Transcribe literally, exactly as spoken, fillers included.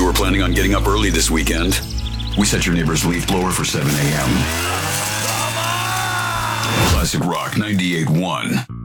who are planning on getting up early this weekend, we set your neighbor's leaf blower for seven a.m. Classic Rock ninety-eight point one.